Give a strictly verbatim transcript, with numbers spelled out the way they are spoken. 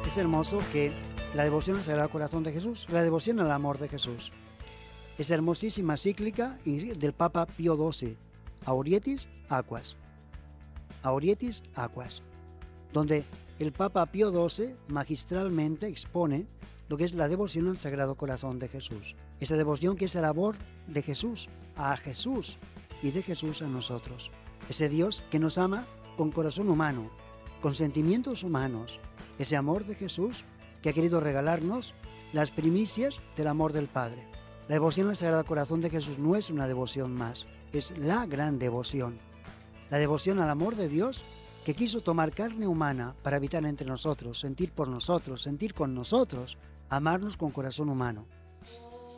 Es hermoso que la devoción al Sagrado Corazón de Jesús, la devoción al amor de Jesús. Esa hermosísima cíclica del Papa Pío doce, Aurietis Aquas. Aurietis Aquas, donde el Papa Pío doce magistralmente expone lo que es la devoción al Sagrado Corazón de Jesús. Esa devoción que es el amor de Jesús a Jesús y de Jesús a nosotros. Ese Dios que nos ama con corazón humano, con sentimientos humanos. Ese amor de Jesús que ha querido regalarnos las primicias del amor del Padre. La devoción al Sagrado Corazón de Jesús no es una devoción más, es la gran devoción. La devoción al amor de Dios que quiso tomar carne humana para habitar entre nosotros, sentir por nosotros, sentir con nosotros, amarnos con corazón humano.